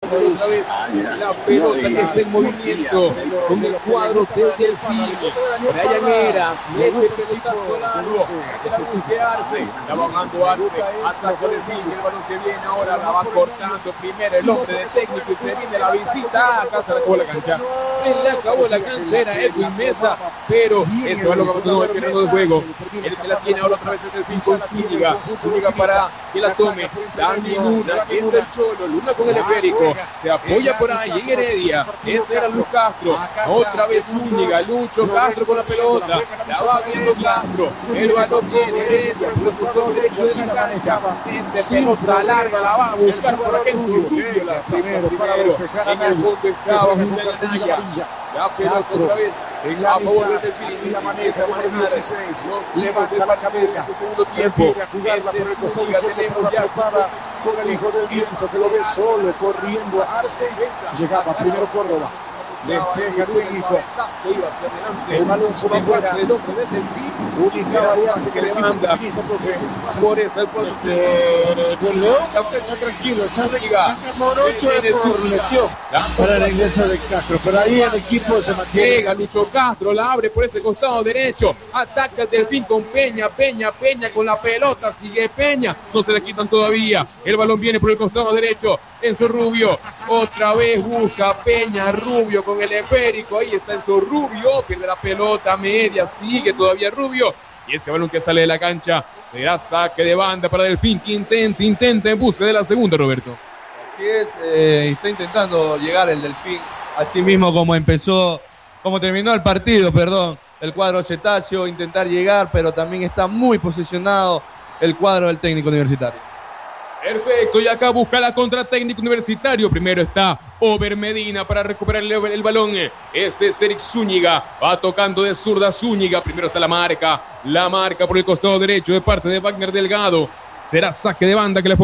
otra vez la pelota que está en movimiento con el cuadro del Delfín. Brian Heras mete pelotazo largo, que la busque Arce, la va bajando Arce, ataca el Delfín, el balón que viene ahora la va cortando primero el hombre de técnico y se viene la visita. Acá se le acabó la cancha, se le acabó la cancha, era Edwin Mesa, pero ese balón va continuando el terreno de juego. El que la tiene ahora otra vez es el Delfín con Zúñiga, Zúñiga para que la tome, Dani Luna, entra el Cholo, Luna con el esférico, se apoya por ahí en Heredia, ese era Luis Castro, otra vez Zúñiga, Lucho Castro con la pelota, la va viendo Castro, el balón tiene Heredia, por el costado derecho de la cancha, de pelota larga, la va a buscar por aquel Rubio, la primero, en el fondo estaba Julián Anaya, la pelota otra vez, a favor del Delfín, la maneja, 16, levanta la cabeza, segundo tiempo, a jugarla por el costado, tenemos ya con el hijo del viento que lo ve solo, corriendo a Arce, llegaba primero Córdoba. Despega el técnico, el balón se va afuera, única variante que le manda por eso el León está tranquilo, saca Morocho por lesión para el ingreso de Castro, pero ahí el equipo se mantiene. Llega Lucho Castro, la abre por ese costado derecho, ataca el Delfín con Peña con la pelota, sigue Peña, no se le quitan todavía, el balón viene por el costado derecho, Enzo Rubio, otra vez busca Peña, Rubio con el esférico, ahí está Enzo Rubio, pierde la pelota media, sigue todavía Rubio, y ese balón que sale de la cancha será saque de banda para Delfín, que intenta en busca de la segunda, Roberto. Así es, está intentando llegar el Delfín, así mismo como terminó el partido, el cuadro cetáceo, intentar llegar, pero también está muy posicionado el cuadro del técnico universitario. Perfecto, y acá busca la contra técnico universitario. Primero está Over Medina para recuperar el balón. Este es Eric Zúñiga, va tocando de zurda Zúñiga. Primero está la marca por el costado derecho de parte de Wagner Delgado. Será saque de banda que le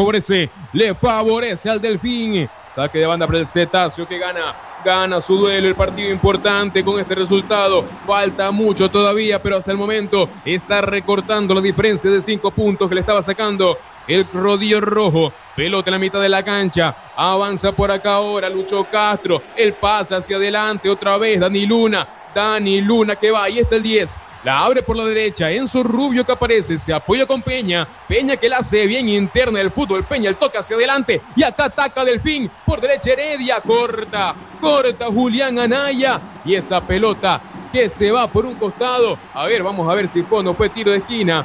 favorece al Delfín. Saque de banda para el cetáceo que gana su duelo, el partido importante con este resultado. Falta mucho todavía, pero hasta el momento está recortando la diferencia de 5 puntos que le estaba sacando el rodillo rojo. Pelota en la mitad de la cancha, avanza por acá ahora Lucho Castro, el pase hacia adelante otra vez, Dani Luna que va, ahí está el 10, la abre por la derecha, Enzo Rubio que aparece, se apoya con Peña que la hace bien interna del fútbol, Peña el toque hacia adelante y acá ataca Delfín, por derecha Heredia, corta Julián Anaya y esa pelota que se va por un costado, vamos a ver si no fue tiro de esquina.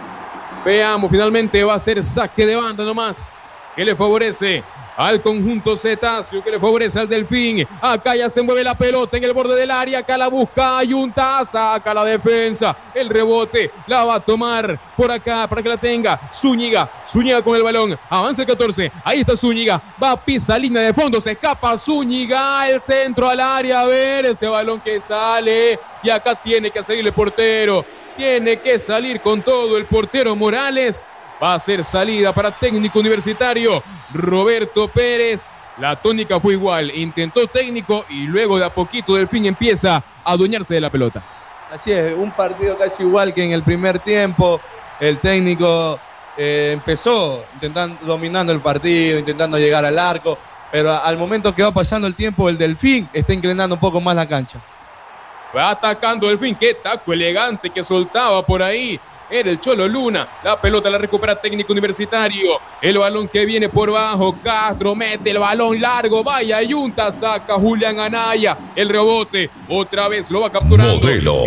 Veamos, finalmente va a ser saque de banda nomás, que le favorece al conjunto cetáceo, que le favorece al Delfín. Acá ya se mueve la pelota en el borde del área, acá la busca Ayunta, saca la defensa, el rebote, la va a tomar por acá para que la tenga Zúñiga con el balón, avanza el 14, ahí está Zúñiga, va a pisar línea de fondo, se escapa Zúñiga, el centro al área, a ver ese balón que sale, y acá tiene que seguir el portero. Tiene que salir con todo el portero Morales. Va a ser salida para técnico universitario Roberto Pérez. La tónica fue igual. Intentó técnico y luego de a poquito Delfín empieza a adueñarse de la pelota. Así es, un partido casi igual que en el primer tiempo. El técnico empezó dominando el partido, intentando llegar al arco. Pero al momento que va pasando el tiempo, el Delfín está inclinando un poco más la cancha. Va atacando Delfín, qué taco elegante que soltaba por ahí. Era el Cholo Luna, la pelota la recupera técnico universitario. El balón que viene por bajo, Castro mete el balón largo, vaya Ayunta, saca Julián Anaya. El rebote, otra vez lo va capturando. Modelo.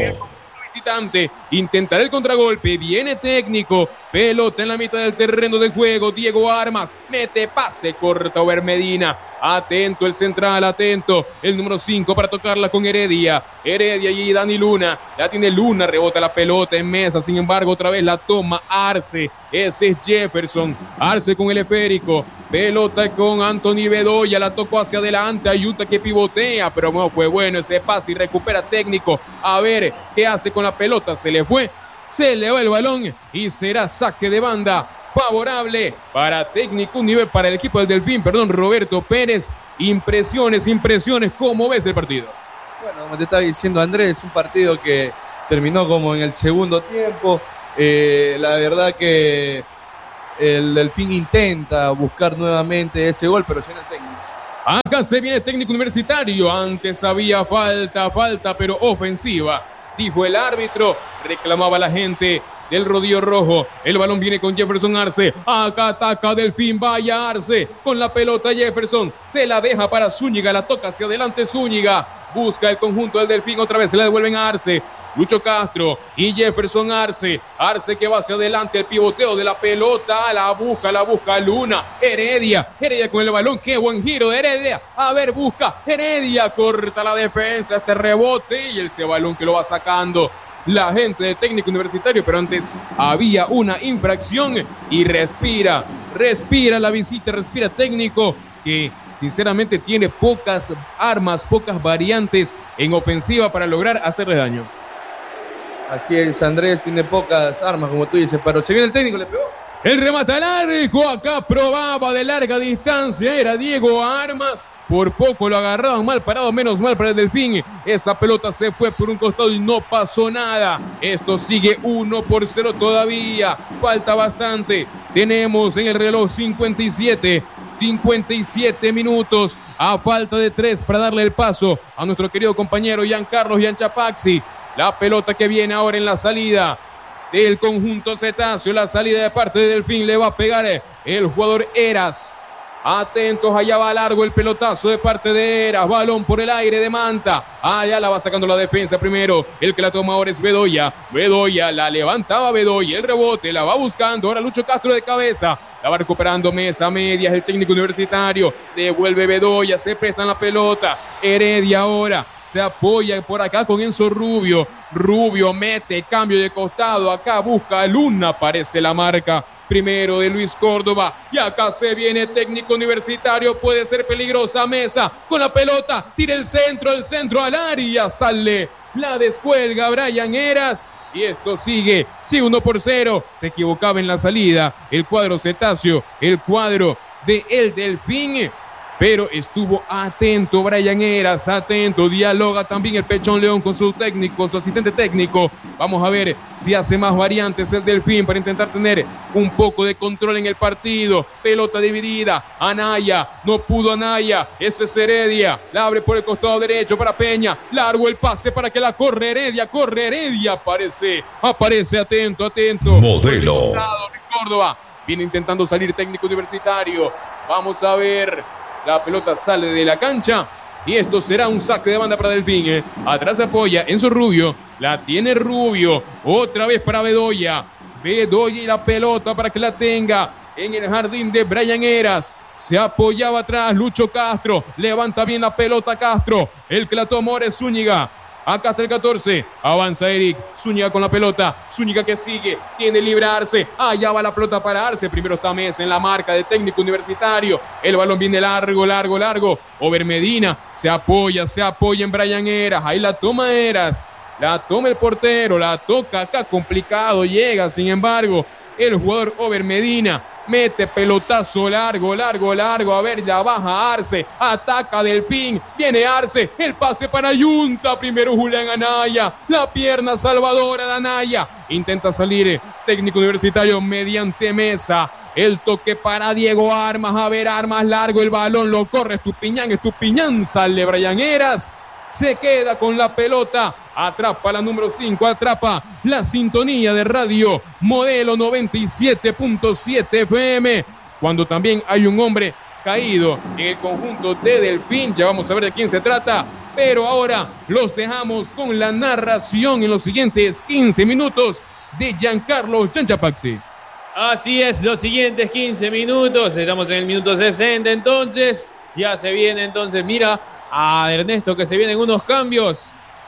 Intentará el contragolpe, viene técnico, pelota en la mitad del terreno de juego, Diego Armas, mete pase, corta Over Medina, atento el central, atento, el número 5 para tocarla con Heredia y Dani Luna, la tiene Luna, rebota la pelota en mesa, sin embargo otra vez la toma Arce, ese es Jefferson, Arce con el esférico, pelota con Anthony Bedoya, la tocó hacia adelante, Ayunta que pivotea, pero no fue bueno ese pase y recupera técnico, a ver qué hace con la pelota, se le va el balón y será saque de banda favorable para para el equipo del Delfín, Roberto Pérez. Impresiones, ¿cómo ves el partido? Bueno, como te estaba diciendo Andrés, un partido que terminó como en el segundo tiempo, la verdad que el Delfín intenta buscar nuevamente ese gol, pero sin el técnico. Acá se viene Técnico Universitario. Antes había falta, pero ofensiva, dijo el árbitro. Reclamaba la gente del rodillo rojo. El balón viene con Jefferson Arce. Acá ataca Delfín. Vaya Arce con la pelota. Jefferson se la deja para Zúñiga. La toca hacia adelante Zúñiga. Busca el conjunto del Delfín. Otra vez se la devuelven a Arce. Lucho Castro y Jefferson Arce. Arce que va hacia adelante. El pivoteo de la pelota. La busca Luna. Heredia con el balón. Qué buen giro de Heredia. A ver, busca Heredia. Corta la defensa. Este rebote y ese balón que lo va sacando la gente de Técnico Universitario. Pero antes había una infracción y respira la visita. Respira Técnico, que sinceramente tiene pocas armas, pocas variantes en ofensiva para lograr hacerle daño. Así es, Andrés, tiene pocas armas, como tú dices, pero se viene el técnico, le pegó. El remate al arco, acá probaba de larga distancia, era Diego Armas. Por poco lo agarraban mal parado, menos mal para el Delfín. Esa pelota se fue por un costado y no pasó nada. Esto sigue 1-0 todavía. Falta bastante. Tenemos en el reloj 57 minutos a falta de 3 para darle el paso a nuestro querido compañero Giancarlo Yanchapaxi. La pelota que viene ahora en la salida del conjunto cetáceo, la salida de parte de Delfín, le va a pegar el jugador Eras. Atentos, allá va largo el pelotazo de parte de Eras, balón por el aire de Manta. Allá la va sacando la defensa primero, el que la toma ahora es Bedoya. Bedoya, la levantaba Bedoya, el rebote, la va buscando ahora Lucho Castro de cabeza. La va recuperando Mesa, medias, el técnico universitario. Devuelve Bedoya, se presta la pelota. Heredia ahora se apoya por acá con Enzo Rubio. Rubio mete, cambio de costado. Acá busca Luna, aparece la marca primero de Luis Córdoba. Y acá se viene Técnico Universitario. Puede ser peligrosa Mesa con la pelota. Tira el centro al área. Sale, la descuelga Brian Eras. Y esto sigue 1-0. Se equivocaba en la salida el cuadro cetáceo, el cuadro de el Delfín. Pero estuvo atento Brian Eras, atento, dialoga también el Pechón León con su técnico, su asistente técnico. Vamos a ver si hace más variantes el Delfín para intentar tener un poco de control en el partido. Pelota dividida, Anaya, no pudo Anaya, ese es Heredia, la abre por el costado derecho para Peña, largo el pase para que la corre Heredia, aparece, atento. Modelo Córdoba, viene intentando salir Técnico Universitario, vamos a ver. La pelota sale de la cancha y esto será un saque de banda para Delfín. Atrás se apoya Enzo Rubio. La tiene Rubio. Otra vez para Bedoya. Bedoya y la pelota para que la tenga en el jardín de Brian Eras. Se apoyaba atrás Lucho Castro. Levanta bien la pelota Castro. El que la tomó ahora es Zúñiga. Acá está el 14, avanza Eric, Zúñiga con la pelota, Zúñiga que sigue, tiene libre Arce, allá va la pelota para Arce, primero está Mesa en la marca de Técnico Universitario, el balón viene largo, Over Medina, se apoya en Brian Eras, ahí la toma Eras, la toma el portero, la toca acá, complicado, llega sin embargo, el jugador Over Medina, mete pelotazo largo, a ver, la baja Arce, ataca Delfín, viene Arce, el pase para Yunta, primero Julián Anaya, la pierna salvadora de Anaya, intenta salir Técnico Universitario mediante Mesa, el toque para Diego Armas, a ver, Armas largo, el balón lo corre Estupiñán, sale Brian Eras, se queda con la pelota, atrapa la número 5, atrapa la sintonía de radio Modelo 97.7 FM, cuando también hay un hombre caído en el conjunto de Delfín, ya vamos a ver de quién se trata, pero ahora los dejamos con la narración en los siguientes 15 minutos de Giancarlo Yanchapaxi. Así es, los siguientes 15 minutos, estamos en el minuto 60 entonces, ya se viene entonces, mira a Ernesto que se vienen unos cambios.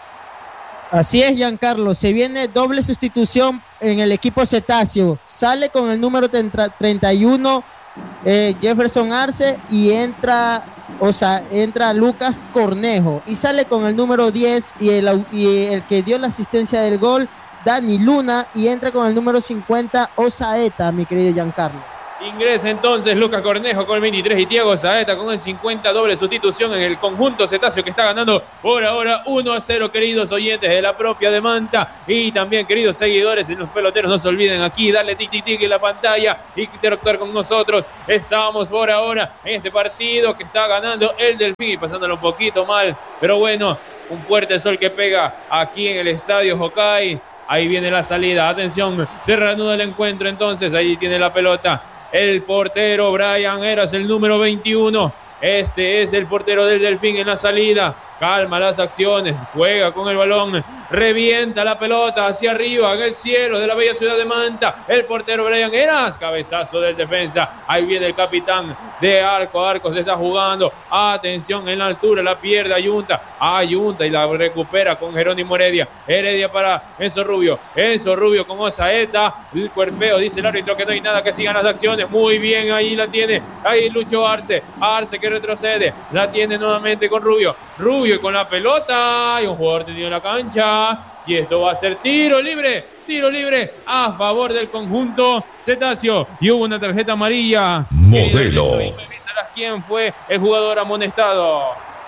Así es, Giancarlo, se viene doble sustitución en el equipo cetáceo, sale con el número 31 Jefferson Arce y entra Lucas Cornejo y sale con el número 10 y el que dio la asistencia del gol, Dani Luna, y entra con el número 50 Osaeta, mi querido Giancarlo. Ingresa entonces Lucas Cornejo con el 23 y Thiago Saeta con el 50, doble sustitución en el conjunto cetáceo que está ganando por ahora 1-0, queridos oyentes de la propia de Manta y también queridos seguidores en los peloteros. No se olviden aquí darle tic tic tic en la pantalla y interactuar con nosotros. Estamos por ahora en este partido que está ganando el Delfín y pasándolo un poquito mal, pero bueno, un fuerte sol que pega aquí en el estadio Hokkaido. Ahí viene la salida, atención, se reanuda el encuentro entonces, ahí tiene la pelota el portero Brian Heras, el número 21. Este es el portero del Delfín en la salida. Calma las acciones, juega con el balón, revienta la pelota hacia arriba en el cielo de la bella ciudad de Manta. El portero Brian Heras, cabezazo del defensa. Ahí viene el capitán de Arco. Arco se está jugando. Atención en la altura, la pierde Ayunta y la recupera con Jerónimo Heredia. Heredia para Enzo Rubio con Osaeta. El cuerpeo, dice el árbitro que no hay nada, que sigan las acciones. Muy bien, ahí la tiene. Ahí Lucho Arce que retrocede. La tiene nuevamente con Rubio con la pelota. Y un jugador tenido en la cancha. Y esto va a ser tiro libre a favor del conjunto cetáceo. Y hubo una tarjeta amarilla. Modelo. ¿Quién fue el jugador amonestado?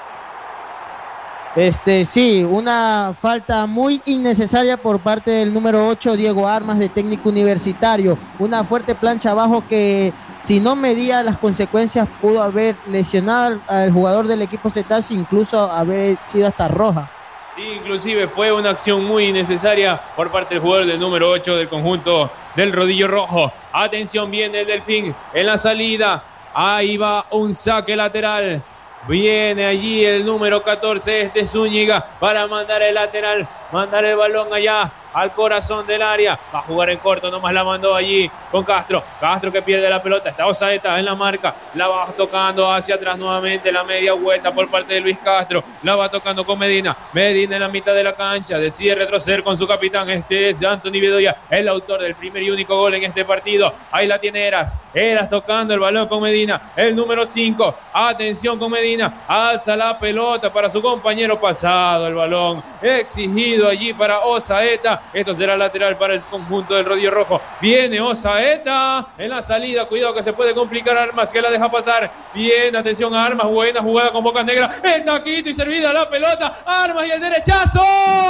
Sí, una falta muy innecesaria por parte del número 8, Diego Armas, de Técnico Universitario. Una fuerte plancha abajo que, si no medía las consecuencias, pudo haber lesionado al jugador del equipo cetáceo, incluso haber sido hasta roja. Inclusive fue una acción muy innecesaria por parte del jugador del número 8 del conjunto del Rodillo Rojo. Atención, viene el Delfín en la salida. Ahí va un saque lateral. Viene allí el número 14, Zúñiga, para mandar el lateral, mandar el balón allá al corazón del área. Va a jugar en corto, nomás la mandó allí con Castro. Castro que pierde la pelota, está Osaeta en la marca. La va tocando hacia atrás nuevamente, la media vuelta por parte de Luis Castro. La va tocando con Medina. Medina en la mitad de la cancha, decide retroceder con su capitán. Este es Anthony Bedoya, el autor del primer y único gol en este partido. Ahí la tiene Heras tocando el balón con Medina, el número 5. Atención con Medina, alza la pelota para su compañero, pasado el balón, exigido allí para Osaeta. Esto será lateral para el conjunto del Rodillo Rojo. Viene Osaeta en la salida. Cuidado que se puede complicar Armas, que la deja pasar. Bien, atención a Armas. Buena jugada con Boca Negra. El taquito y servida la pelota. Armas y el derechazo.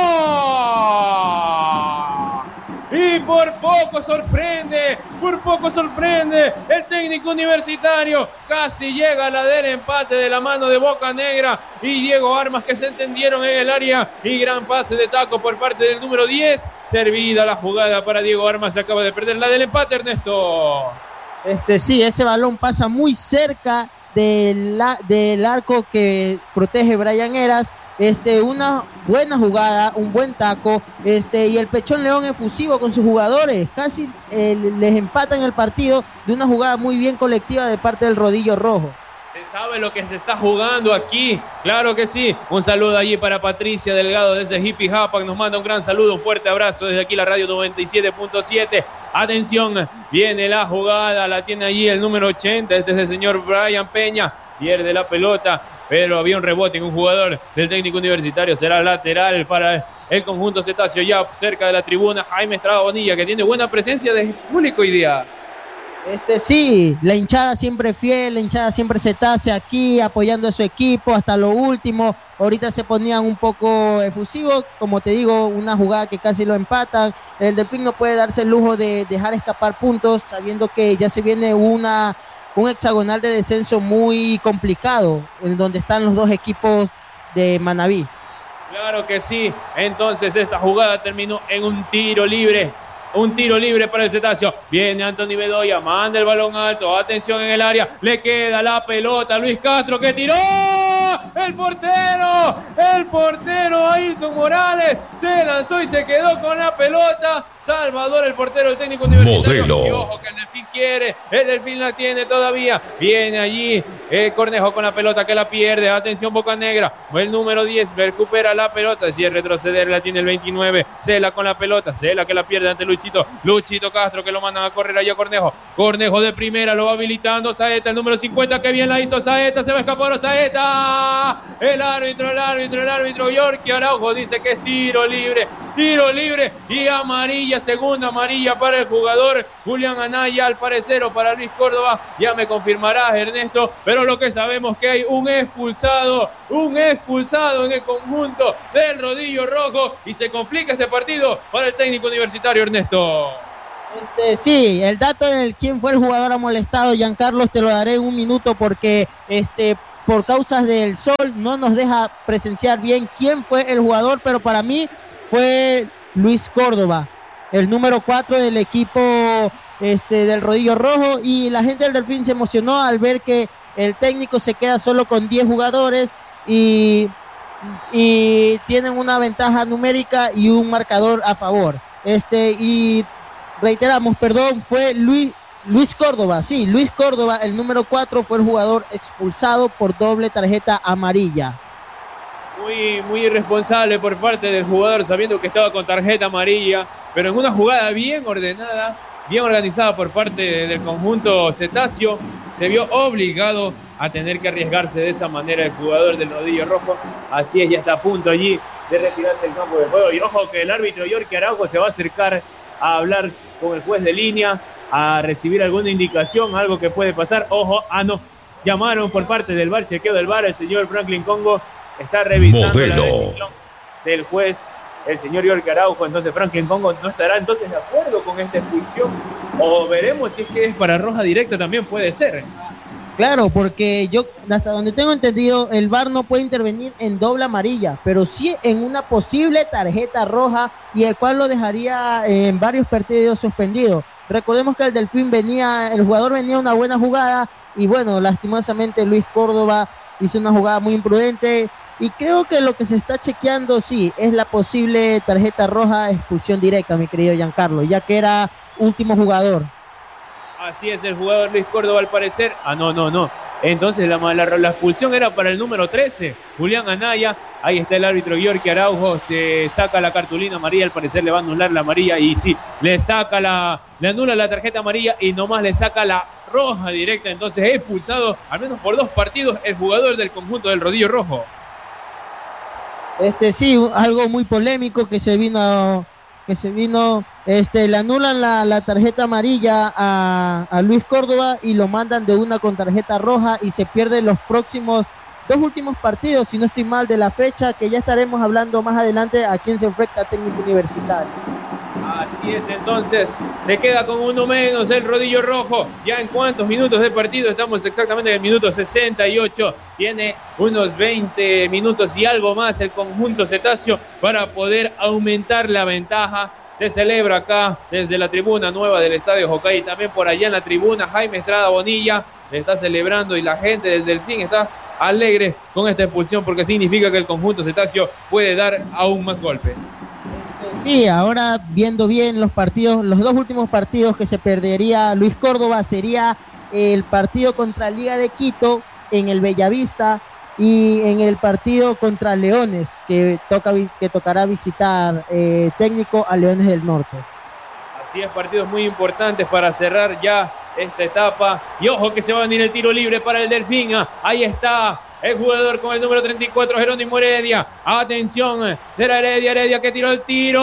Y por poco sorprende el técnico universitario. Casi llega a la del empate de la mano de Boca Negra y Diego Armas, que se entendieron en el área. Y gran pase de taco por parte del número 10. Servida la jugada para Diego Armas. Se acaba de perder la del empate, Ernesto. Sí, ese balón pasa muy cerca del arco que protege Brian Heras. Una buena jugada, un buen taco, y el Pechón León efusivo con sus jugadores, casi les empatan el partido de una jugada muy bien colectiva de parte del Rodillo Rojo. Se sabe lo que se está jugando aquí, claro que sí. Un saludo allí para Patricia Delgado desde Hippie Hapa, que nos manda un gran saludo, un fuerte abrazo desde aquí la radio 97.7. Atención, viene la jugada, la tiene allí el número 80, este es el señor Brian Peña, pierde la pelota, pero había un rebote en un jugador del técnico universitario. Será lateral para el conjunto cetáceo, ya cerca de la tribuna. Jaime Estrada Bonilla, que tiene buena presencia de público hoy día. Sí, la hinchada siempre fiel, la hinchada siempre cetácea aquí, apoyando a su equipo hasta lo último. Ahorita se ponían un poco efusivos, como te digo, una jugada que casi lo empatan. El Delfín no puede darse el lujo de dejar escapar puntos, sabiendo que ya se viene un hexagonal de descenso muy complicado, en donde están los dos equipos de Manabí. Claro que sí. Entonces esta jugada terminó en un tiro libre. Un tiro libre para el cetáceo. Viene Anthony Bedoya, manda el balón alto. Atención en el área. Le queda la pelota. Luis Castro, que tiró. El portero Ayrton Morales se lanzó y se quedó con la pelota. Salvador, el portero del técnico universitario. Modelo. Y ojo que el Delfín quiere. El Delfín la tiene todavía. Viene allí Cornejo con la pelota, que la pierde. Atención Boca Negra. El número 10 recupera la pelota. Decide retroceder, la tiene el 29. Cela con la pelota. Cela que la pierde ante Luchito Castro, que lo mandan a correr allá a Cornejo. Cornejo de primera, lo va habilitando Saeta, el número 50, que bien la hizo Saeta. Se va a escapar Saeta. está el árbitro Yorkie Araujo dice que es tiro libre y amarilla, segunda amarilla para el jugador Julián Anaya, al parecer, o para Luis Córdoba, ya me confirmarás, Ernesto, pero lo que sabemos que hay un expulsado en el conjunto del Rodillo Rojo y se complica este partido para el técnico universitario, Ernesto. Sí, el dato de quién fue el jugador amolestado, Giancarlos, te lo daré en un minuto porque por causas del sol no nos deja presenciar bien quién fue el jugador, pero para mí fue Luis Córdoba, el número 4 del equipo del Rodillo Rojo, y la gente del Delfín se emocionó al ver que el técnico se queda solo con 10 jugadores y tienen una ventaja numérica y un marcador a favor. Y reiteramos, fue Luis Córdoba, sí, Luis Córdoba, el número 4, fue el jugador expulsado por doble tarjeta amarilla. Muy irresponsable por parte del jugador, sabiendo que estaba con tarjeta amarilla, pero en una jugada bien ordenada, bien organizada por parte del conjunto cetáceo, se vio obligado a tener que arriesgarse de esa manera el jugador del Rodillo Rojo. Así es, ya está a punto allí de retirarse del campo de juego. Y ojo que el árbitro Yorkie Araujo se va a acercar a hablar con el juez de línea, a recibir alguna indicación, algo que puede pasar. Ojo, no, llamaron por parte del VAR, chequeo del VAR, el señor Franklin Congo está revisando la decisión del juez, el señor Yorkie Araujo. Entonces Franklin Congo no estará entonces de acuerdo con esta expulsión, o veremos si es que es para roja directa, también puede ser. Claro, porque yo, hasta donde tengo entendido, el VAR no puede intervenir en doble amarilla, pero sí en una posible tarjeta roja, y el cual lo dejaría en varios partidos suspendido. Recordemos que el Delfín el jugador venía una buena jugada, y bueno, lastimosamente Luis Córdoba hizo una jugada muy imprudente, y creo que lo que se está chequeando, sí, es la posible tarjeta roja, expulsión directa, mi querido Giancarlo, ya que era último jugador. Así es, el jugador Luis Córdoba al parecer. No. Entonces la expulsión era para el número 13, Julián Anaya. Ahí está el árbitro Yorkie Araujo, se saca la cartulina amarilla, al parecer le va a anular la amarilla, y sí, le anula la tarjeta amarilla y nomás le saca la roja directa. Entonces es expulsado al menos por 2 partidos el jugador del conjunto del Rodillo Rojo. Sí, algo muy polémico que se vino, le anulan la tarjeta amarilla a Luis Córdoba y lo mandan de una con tarjeta roja, y se pierden los próximos 2 últimos partidos, si no estoy mal, de la fecha, que ya estaremos hablando más adelante a quién se enfrenta Técnico Universitario. Así es, entonces se queda con uno menos el Rodillo Rojo. Ya en cuántos minutos de partido estamos, exactamente en el minuto 68. Tiene unos 20 minutos y algo más el conjunto cetáceo para poder aumentar la ventaja. Se celebra acá desde la tribuna nueva del Estadio Jocay, y también por allá en la tribuna Jaime Estrada Bonilla está celebrando, y la gente desde el fin está alegre con esta expulsión, porque significa que el conjunto cetáceo puede dar aún más golpe. Sí, ahora viendo bien los partidos, los 2 últimos partidos que se perdería Luis Córdoba sería el partido contra Liga de Quito en el Bellavista, y en el partido contra Leones, que tocará visitar técnico a Leones del Norte. Así es, partidos muy importantes para cerrar ya esta etapa. Y ojo que se va a venir el tiro libre para el Delfín. Ahí está el jugador con el número 34, Jerónimo Heredia. Atención, será Heredia que tiró el tiro.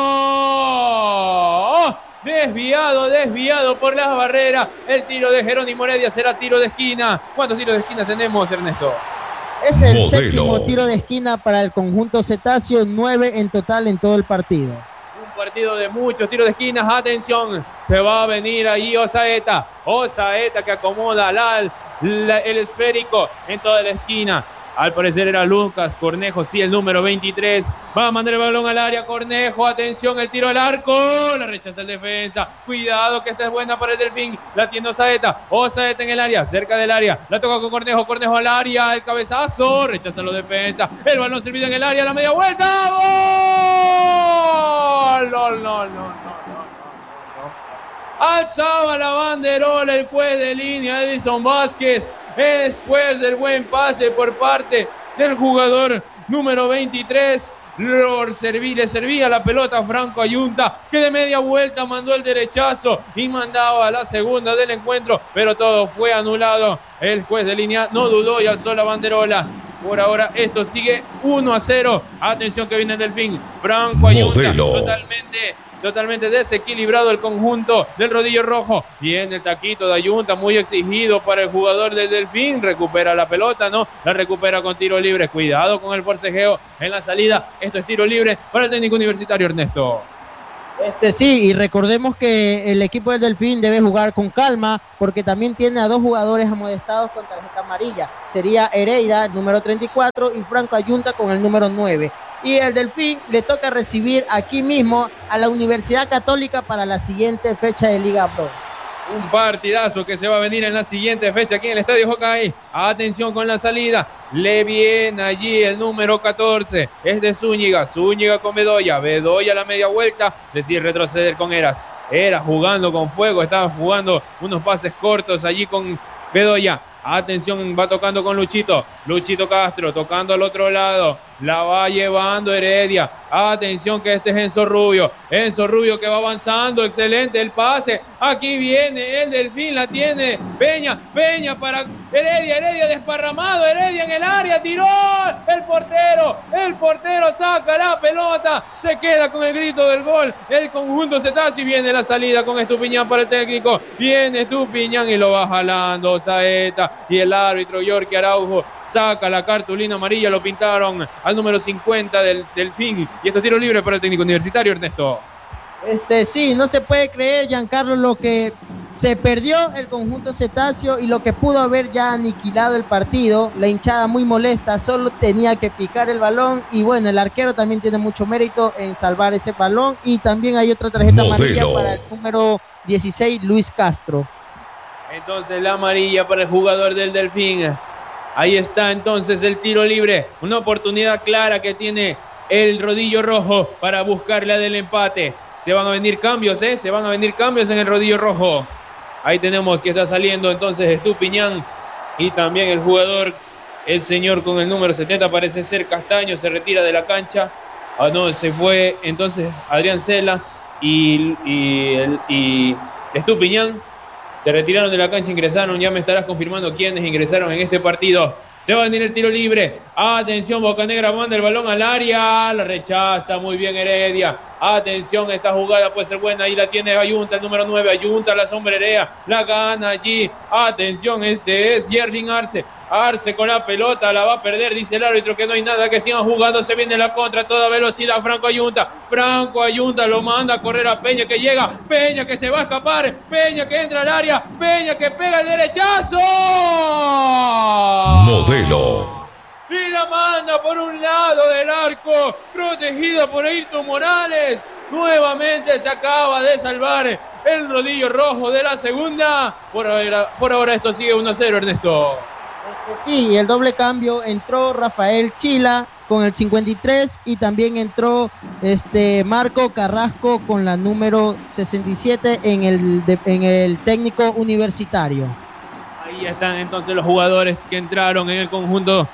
Desviado por las barreras. El tiro de Jerónimo Heredia será tiro de esquina. ¿Cuántos tiros de esquina tenemos, Ernesto? Es el séptimo tiro de esquina para el conjunto cetáceo, 9 en total en todo el partido. Un partido de muchos tiros de esquinas. Atención, se va a venir ahí Osaeta que acomoda el esférico en toda la esquina. Al parecer era Lucas Cornejo, sí, el número 23. Va a mandar el balón al área, Cornejo. Atención, el tiro al arco. La rechaza el defensa. Cuidado que esta es buena para el Delfín. La tiene Osaeta en el área, cerca del área. La toca con Cornejo al área. El cabezazo. Rechaza los defensas. El balón servido en el área. La media vuelta. ¡Gol! No. Alzaba la banderola el juez de línea, Edison Vázquez, después del buen pase por parte del jugador número 23. Le servía la pelota a Franco Ayunta, que de media vuelta mandó el derechazo y mandaba la segunda del encuentro, pero todo fue anulado. El juez de línea no dudó y alzó la banderola. Por ahora esto sigue 1-0. Atención que viene el Delfín. Franco Ayunta. Totalmente desequilibrado el conjunto del Rodillo Rojo. Viene el taquito de Ayunta, muy exigido para el jugador del Delfín. Recupera la pelota, ¿no? La recupera con tiro libre. Cuidado con el forcejeo en la salida. Esto es tiro libre para el técnico universitario, Ernesto. Sí, y recordemos que el equipo del Delfín debe jugar con calma porque también tiene a dos jugadores amonestados con tarjeta amarilla. Sería Heredia, el número 34, y Franco Ayunta con el número 9. Y el Delfín le toca recibir aquí mismo a la Universidad Católica para la siguiente fecha de Liga Pro. Un partidazo que se va a venir en la siguiente fecha aquí en el Estadio Hockey. Atención con la salida. Le viene allí el número 14. Es de Zúñiga. Zúñiga con Bedoya. Bedoya a la media vuelta. Decide retroceder con Eras. Eras jugando con fuego. Estaba jugando unos pases cortos allí con Bedoya. Atención, va tocando con Luchito. Luchito Castro tocando al otro lado. La va llevando Heredia. Atención que este es Enzo Rubio. Enzo Rubio que va avanzando. Excelente el pase. Aquí viene el Delfín. La tiene Peña. Peña para Heredia. Heredia desparramado. Heredia en el área. Tiró. El portero. El portero saca la pelota. Se queda con el grito del gol. El conjunto Cetasi. Viene la salida con Estupiñán para el técnico. Viene Estupiñán y lo va jalando Saeta. Y el árbitro Yorkie Araujo saca la cartulina amarilla, lo pintaron al número 50 del Delfín. Y esto es tiro libre para el técnico universitario, Ernesto. Sí, no se puede creer, Giancarlo, lo que se perdió el conjunto cetáceo y lo que pudo haber ya aniquilado el partido. La hinchada muy molesta, solo tenía que picar el balón. Y bueno, el arquero también tiene mucho mérito en salvar ese balón. Y también hay otra tarjeta amarilla para el número 16, Luis Castro. Entonces la amarilla para el jugador del Delfín. Ahí está entonces el tiro libre. Una oportunidad clara que tiene el Rodillo Rojo para buscar la del empate. Se van a venir cambios, Se van a venir cambios en el Rodillo Rojo. Ahí tenemos que está saliendo entonces Estupiñán. Y también el jugador, el señor con el número 70, parece ser Castaño, se retira de la cancha. Ah, no, se fue entonces Adrián Cela y Estupiñán. Se retiraron de la cancha, ingresaron. Ya me estarás confirmando quiénes ingresaron en este partido. Se va a venir el tiro libre. Atención, Bocanegra manda el balón al área. La rechaza muy bien Heredia. Atención, esta jugada puede ser buena. Ahí la tiene Ayunta, el número 9. Ayunta, la sombrerea. La gana allí. Atención, este es Yerling Arce. Arce con la pelota, la va a perder, dice el árbitro que no hay nada, que sigan jugando, se viene la contra a toda velocidad. Franco Ayunta lo manda a correr a Peña, que llega, Peña que se va a escapar, Peña que entra al área, Peña que pega el derechazo. Modelo. Y la manda por un lado del arco, protegida por Ayrton Morales. Nuevamente se acaba de salvar el Rodillo Rojo de la segunda. Por ahora esto sigue 1-0, Ernesto. Sí, el doble cambio, entró Rafael Chila con el 53 y también entró Marco Carrasco con la número 67 en el técnico universitario. Ahí están entonces los jugadores que entraron en el conjunto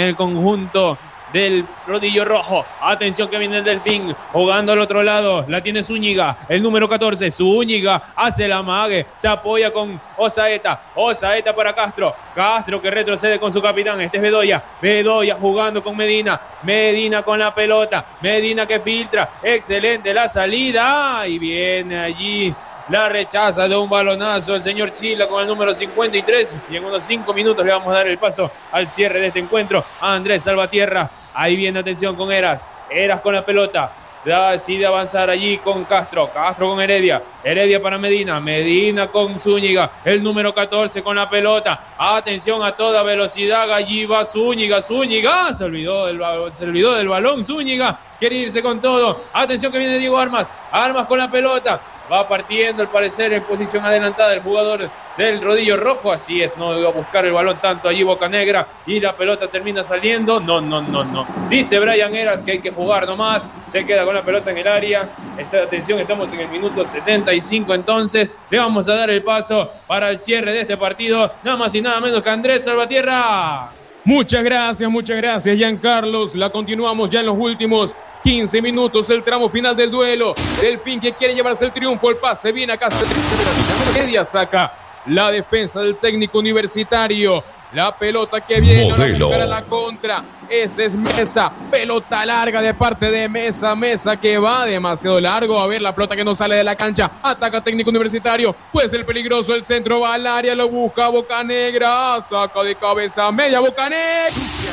del Rodillo Rojo. Atención que viene el Delfín jugando al otro lado, la tiene Zúñiga, el número 14, Zúñiga hace la mague, se apoya con Osaeta para Castro que retrocede con su capitán, este es Bedoya jugando con Medina con la pelota, Medina que filtra, excelente la salida y viene allí la rechaza de un balonazo el señor Chila con el número 53 y en unos 5 minutos le vamos a dar el paso al cierre de este encuentro a Andrés Salvatierra. Ahí viene, atención con Eras con la pelota, decide avanzar allí con Castro con Heredia para Medina con Zúñiga, el número 14 con la pelota, atención a toda velocidad, allí va Zúñiga, se olvidó del balón, Zúñiga quiere irse con todo, atención que viene Diego Armas con la pelota, va partiendo al parecer en posición adelantada el jugador del Rodillo Rojo, así es, no iba a buscar el balón tanto allí Bocanegra y la pelota termina saliendo, no, dice Brian Eras que hay que jugar nomás, se queda con la pelota en el área, atención, estamos en el minuto 75, entonces le vamos a dar el paso para el cierre de este partido, nada más y nada menos que Andrés Salvatierra. Muchas gracias, Giancarlos. La continuamos ya en los últimos 15 minutos, el tramo final del duelo. Delfín que quiere llevarse el triunfo, el pase viene acá, media saca la defensa del técnico universitario. La pelota que viene Modelo. para la contra. Ese es Mesa. Pelota larga de parte de Mesa. Mesa que va demasiado largo. A ver la pelota que no sale de la cancha. Ataca Técnico Universitario. Puede ser peligroso. El centro va al área. Lo busca Bocanegra. Saca de cabeza media Bocanegra.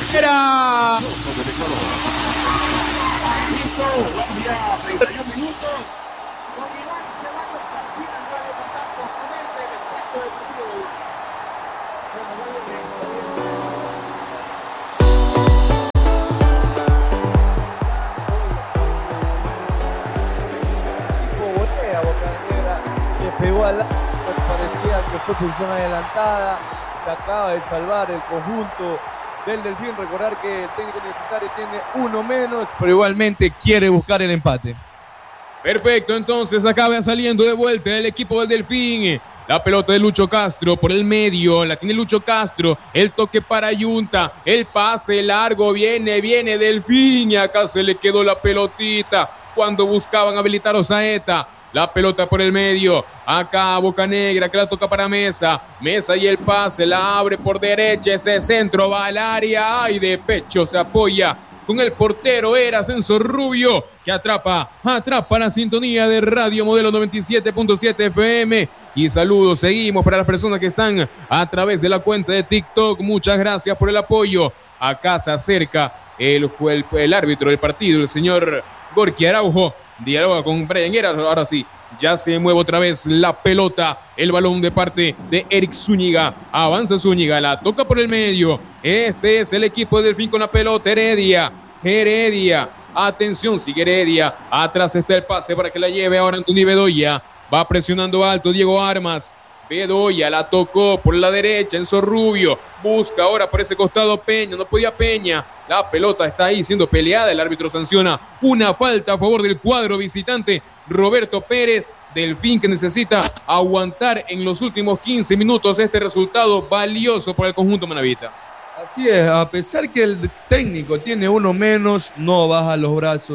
Se pegó al lado, parecía que fue posición adelantada, se acaba de salvar el conjunto del Delfín. Recordar que el técnico universitario tiene uno menos, pero igualmente quiere buscar el empate. Perfecto, entonces acaba saliendo de vuelta el equipo del Delfín. La pelota de Lucho Castro por el medio, la tiene Lucho Castro, el toque para Yunta, el pase largo, viene Delfín y acá se le quedó la pelotita cuando buscaban habilitar a Osaeta. La pelota por el medio, acá Bocanegra que la toca para Mesa, Mesa y el pase, la abre por derecha, ese centro va al área y de pecho se apoya con el portero, era Ascenso Rubio, que atrapa la sintonía de Radio Modelo 97.7 FM. Y saludos, seguimos para las personas que están a través de la cuenta de TikTok. Muchas gracias por el apoyo. Acá se acerca el árbitro del partido, el señor Gorky Araujo. Dialoga con Brian Heras. Ahora sí, ya se mueve otra vez la pelota. El balón de parte de Eric Zúñiga. Avanza Zúñiga, la toca por el medio. Este es el equipo del Delfín con la pelota. Heredia. Atención, sigue Heredia. Atrás está el pase para que la lleve ahora Anthony Bedoya. Va presionando alto Diego Armas. Bedoya la tocó por la derecha, Enzo Rubio. Busca ahora por ese costado Peña. No podía Peña. La pelota está ahí siendo peleada. El árbitro sanciona una falta a favor del cuadro visitante. Roberto Pérez. Delfín que necesita aguantar en los últimos 15 minutos este resultado valioso para el conjunto manabita. Así es, a pesar que el técnico tiene uno menos, no baja los brazos.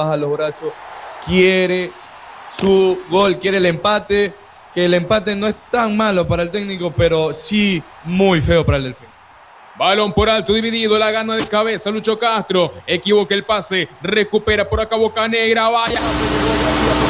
Quiere su gol, quiere el empate. Que el empate no es tan malo para el técnico, pero sí muy feo para el Delfín. Balón por alto dividido, la gana de cabeza Lucho Castro. Equivoca el pase, recupera por acá Bocanegra. Vaya,